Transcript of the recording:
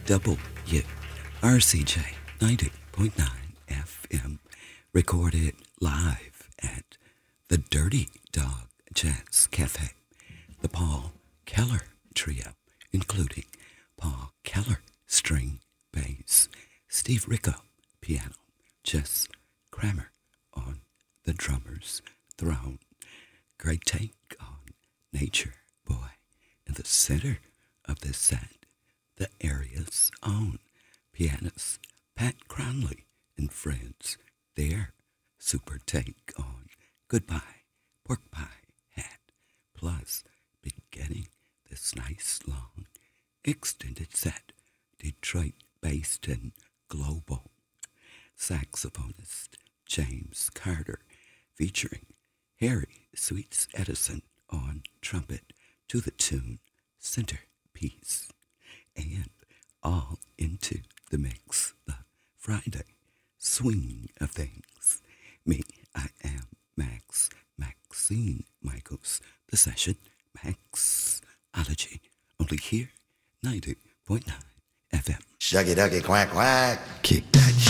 WRCJ 90.9 FM, recorded live at the Dirty Dog Jazz Cafe. The Paul Keller Trio, including Paul Keller, string, bass, Steve Ricco, piano, Jess Kramer on the drummer's throne. Great take on Nature Boy. In the center of the set, the area's own pianist Pat Cronley and friends, their super take on Goodbye Pork Pie Hat, plus beginning this nice long extended set, Detroit-based and global saxophonist James Carter, featuring Harry Sweets Edison on trumpet to the tune Centerpiece, and all into the mix, the Friday swing of things. Me, I am Maxine Michaels, the session Maxology, only here, 90.9 FM. Shucky ducky quack quack.